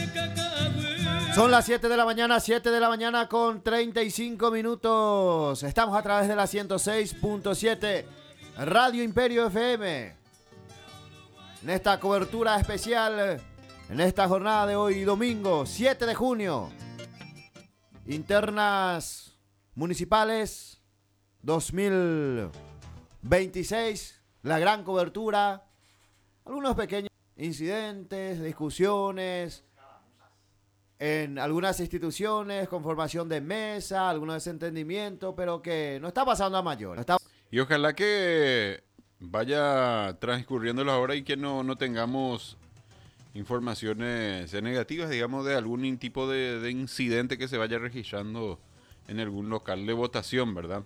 Son las 7 de la mañana, 7 de la mañana con 35 minutos. Estamos a través de la 106.7 Radio Imperio FM. En esta cobertura especial, en esta jornada de hoy, domingo 7 de junio. Internas municipales 2026. La gran cobertura. Algunos pequeños incidentes, discusiones en algunas instituciones, conformación de mesa, algunos desentendimientos, pero que no está pasando a mayor. Y ojalá que vaya transcurriendo la hora y que no tengamos informaciones negativas, digamos, de algún tipo de incidente que se vaya registrando en algún local de votación, ¿verdad?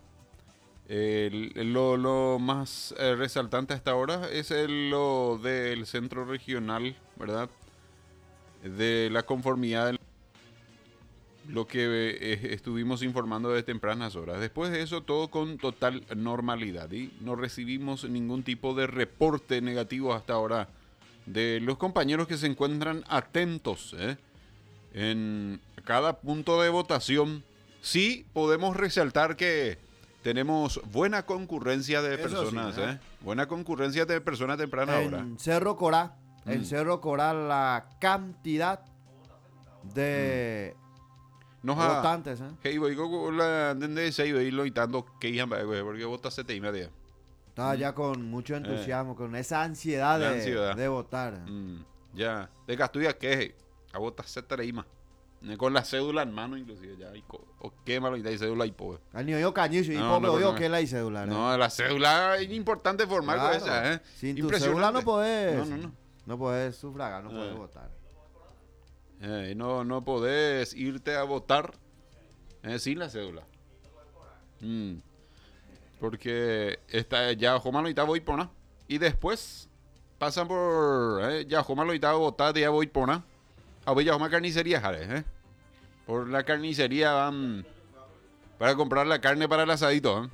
Lo más resaltante hasta ahora es lo del centro regional, ¿verdad? De la conformidad, lo que estuvimos informando de tempranas horas. Después de eso, todo con total normalidad y no recibimos ningún tipo de reporte negativo hasta ahora de los compañeros que se encuentran atentos en cada punto de votación. Sí podemos resaltar que tenemos buena concurrencia de personas, sí, buena concurrencia de personas temprana hora. En Cerro Corá, la cantidad de votantes, Hey, voy con la de ese y lo intentando que iban porque vota 7 y media. Estaba ya con mucho entusiasmo, con esa ansiedad de votar. Ya, de Castuya que a votar 7 y más. Con la cédula en mano, inclusive, ya. O qué malo, y cédula y pobre. Al niño yo cañizo, y pobre yo que la y cédula. No, la cédula es importante formar con esa, Sin tu cédula no podés. No podés sufragar, no podés votar. No podés irte a votar sin la cédula. Porque ya Jomalo y voy por nada. Y después pasan por ya Jomalo y votar, ya voy por nada. A ver, ya carnicería, Jare, Por la carnicería van para comprar la carne para el asadito,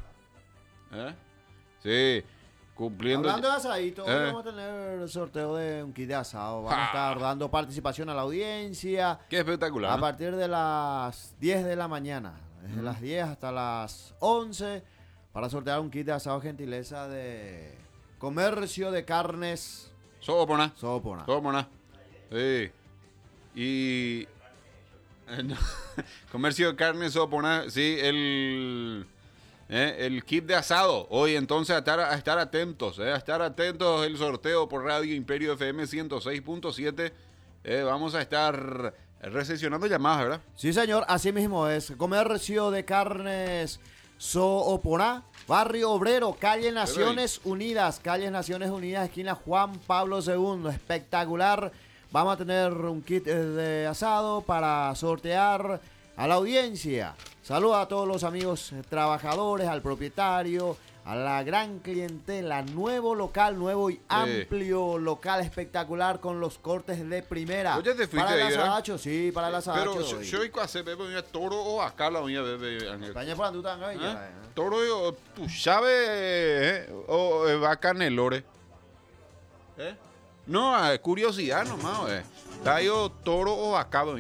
Sí, cumpliendo. Hablando de asadito, hoy vamos a tener el sorteo de un kit de asado. Vamos a estar dando participación a la audiencia. Qué espectacular. A partir de las 10 de la mañana. Desde las 10 hasta las 11. Para sortear un kit de asado gentileza de Comercio de Carnes Sopona. Sí. Y Comercio de Carnes Sopona, sí, el kit de asado. Hoy entonces a estar atentos, el sorteo por Radio Imperio FM 106.7. Vamos a estar recepcionando llamadas, ¿verdad? Sí, señor, así mismo es. Comercio de Carnes Sooponá, Barrio Obrero, calle Naciones Unidas, esquina Juan Pablo II. Espectacular. Vamos a tener un kit de asado para sortear a la audiencia. Saludos a todos los amigos trabajadores, al propietario, a la gran clientela. Nuevo y amplio local espectacular con los cortes de primera. Oye, te fuiste para el ahí, asadacho, sí, para el asadacho. Pero yo hoy hace bebé toro o acá la uña bebé. España por tu tanga, toro o tu llave o vaca nelore. No, curiosidad nomás, Está yo toro o acá,